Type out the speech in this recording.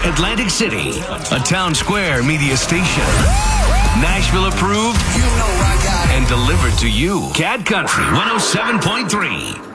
Atlantic City, a Town Square media station. Nashville approved You know I got it. and delivered to you. Cat Country 107.3.